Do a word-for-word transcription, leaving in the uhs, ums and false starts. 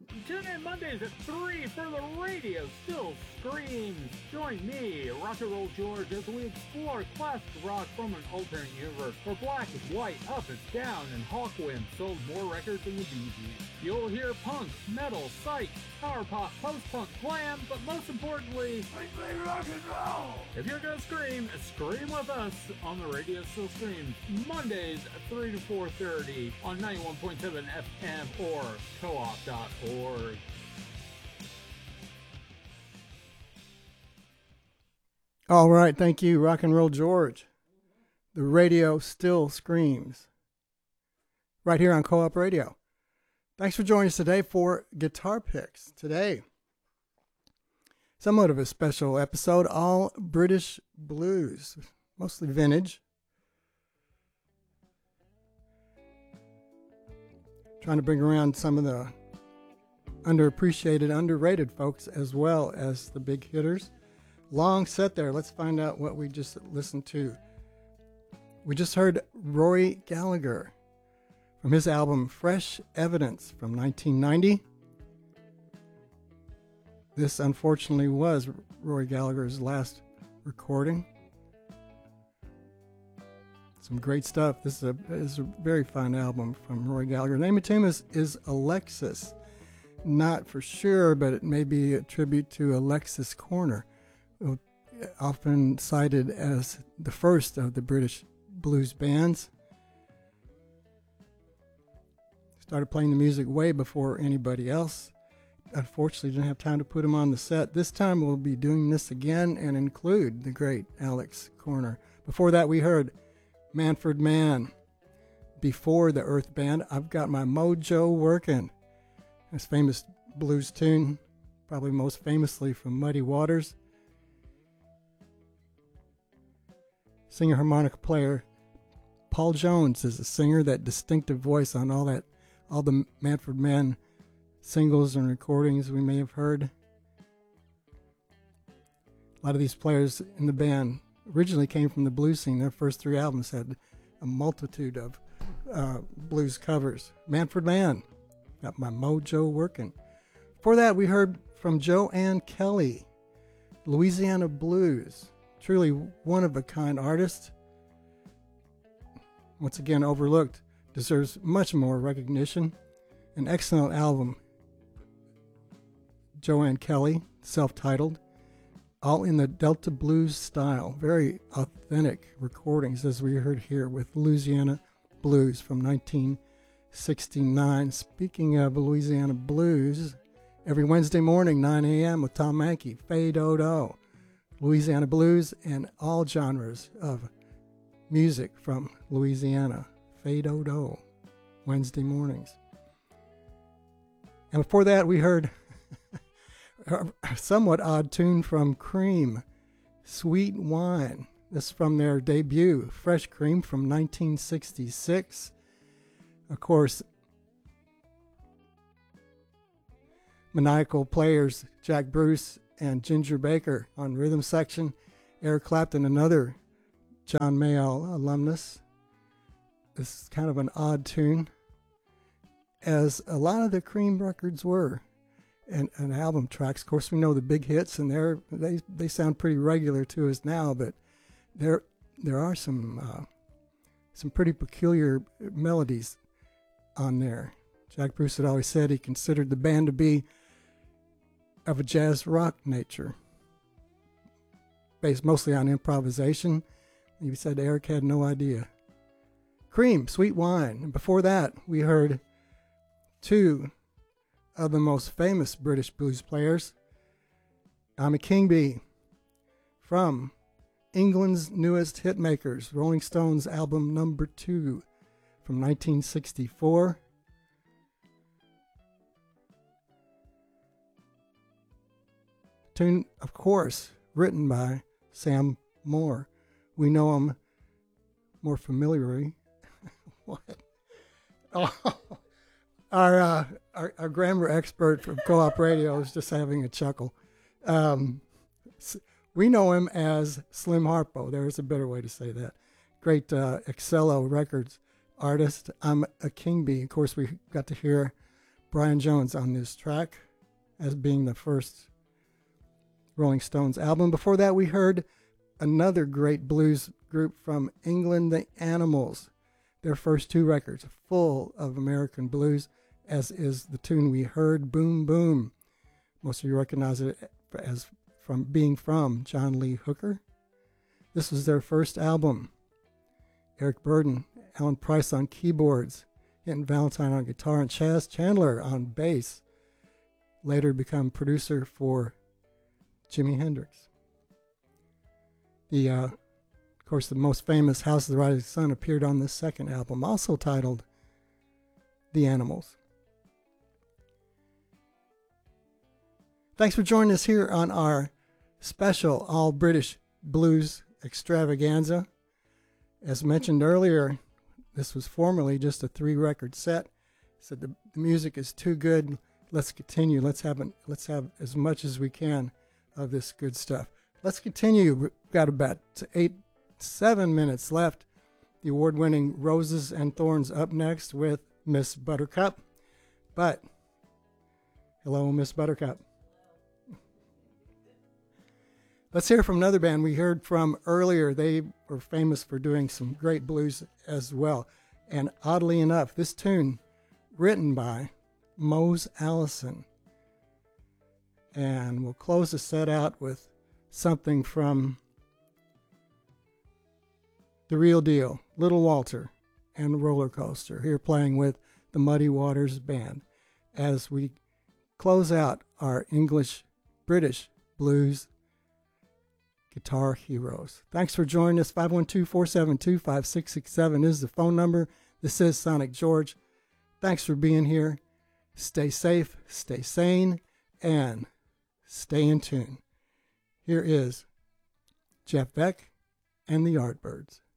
Tune in Mondays at three for the Radio Still Screams. Join me, Rock and Roll George, as we explore classic rock from an alternate universe where Black is White, Up is Down, and Hawkwind sold more records than the Bee Gees. You'll hear punk, metal, psych, power pop, post-punk, glam, but most importantly, we play rock and roll! If you're gonna scream, scream with us on the Radio Still Screams. Mondays at three to four thirty on ninety-one point seven F M or co op dot org. All right, thank you, Rock and Roll George. The Radio Still Screams. Right here on Co-op Radio. Thanks for joining us today for Guitar Picks. Today, somewhat of a special episode, all British blues, mostly vintage. Trying to bring around some of the underappreciated, underrated folks as well as the big hitters. Long set there. Let's find out what we just listened to. We just heard Rory Gallagher from his album Fresh Evidence from nineteen ninety. This unfortunately was Rory Gallagher's last recording. Some great stuff. This is a, is a very fine album from Rory Gallagher. The name of the tune is, is Alexis. Not for sure, but it may be a tribute to Alexis Corner, often cited as the first of the British blues bands. Started playing the music way before anybody else. Unfortunately, didn't have time to put him on the set. This time we'll be doing this again and include the great Alex Corner. Before that, we heard Manfred Mann. Before the Earth Band, I've Got My Mojo Working. His famous blues tune, probably most famously from Muddy Waters. Singer harmonica player Paul Jones is a singer. That distinctive voice on all that, all the Manfred Mann singles and recordings we may have heard. A lot of these players in the band originally came from the blues scene. Their first three albums had a multitude of uh, blues covers. Manfred Mann, Got My Mojo Working. Before that, we heard from Joanne Kelly, Louisiana Blues. Truly one-of-a-kind artist. Once again, overlooked. Deserves much more recognition. An excellent album. Joanne Kelly, self-titled. All in the Delta Blues style. Very authentic recordings, as we heard here with Louisiana Blues from nineteen sixty-nine. Speaking of Louisiana Blues, every Wednesday morning, nine a.m. with Tom Mankey, Fay-Do-Do. Louisiana Blues and all genres of music from Louisiana. Fay-Do-Do. Wednesday mornings. And before that, we heard a somewhat odd tune from Cream, Sweet Wine. This is from their debut, Fresh Cream, from nineteen sixty-six. Of course, maniacal players Jack Bruce and Ginger Baker on rhythm section. Eric Clapton, another John Mayall alumnus. This is kind of an odd tune, as a lot of the Cream records were, and, and album tracks. Of course, we know the big hits, and they're, they they sound pretty regular to us now, but there there are some uh, some pretty peculiar melodies on there. Jack Bruce had always said he considered the band to be of a jazz rock nature, based mostly on improvisation. He said Eric had no idea. Cream, Sweet Wine. And before that, we heard two of the most famous British blues players. I'm a King Bee, from England's newest hitmakers, Rolling Stones album number two from nineteen sixty-four. Tune, of course, written by Sam Moore. We know him more familiarly. What? Oh, our, uh, our our grammar expert from Co-op Radio is just having a chuckle. Um, we know him as Slim Harpo. There's a better way to say that. Great uh, Excello Records artist. I'm a King Bee. Of course, we got to hear Brian Jones on this track as being the first Rolling Stones album. Before that, we heard another great blues group from England, the Animals. Their first two records, full of American blues, as is the tune we heard, Boom Boom. Most of you recognize it as from being from John Lee Hooker. This was their first album. Eric Burden, Alan Price on keyboards, Hinton Valentine on guitar, and Chaz Chandler on bass. Later become producer for Jimi Hendrix. The, uh, of course, the most famous House of the Rising Sun appeared on this second album, also titled The Animals. Thanks for joining us here on our special All British Blues Extravaganza. As mentioned earlier, this was formerly just a three-record set. So the, the music is too good. Let's continue. Let's have an, let's have as much as we can of this good stuff. Let's continue. We've got about eight, seven minutes left. The award-winning Roses and Thorns up next with Miss Buttercup. But, hello, Miss Buttercup. Let's hear from another band we heard from earlier. They were famous for doing some great blues as well. And oddly enough, this tune, written by Mose Allison. And we'll close the set out with something from The Real Deal, Little Walter and Roller Coaster, here playing with the Muddy Waters Band as we close out our English-British blues guitar heroes. Thanks for joining us. five one two, four seven two, five six six seven is the phone number. This is Sonic George. Thanks for being here. Stay safe, stay sane, and stay in tune. Here is Jeff Beck and the Yardbirds.